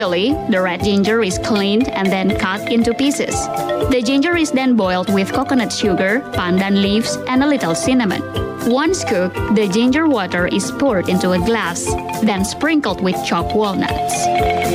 The red ginger is cleaned and then cut into pieces. The ginger is then boiled with coconut sugar, pandan leaves, and a little cinnamon. Once cooked, the ginger water is poured into a glass, then sprinkled with chopped walnuts.